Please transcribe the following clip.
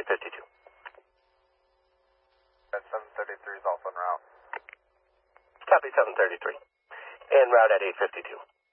852. That 733 is also en route. Copy 733. En route at 852.